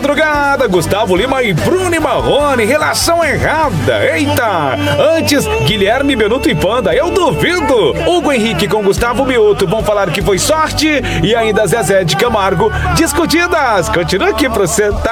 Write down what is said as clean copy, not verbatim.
madrugada, Gustavo Lima e Bruno e Marrone, relação errada. Eita! Antes, Guilherme, Benuto e Panda, eu duvido. Hugo Henrique com Gustavo Mioto vão falar que foi sorte. E ainda Zezé de Camargo, discutidas. Continua aqui pra você, tá?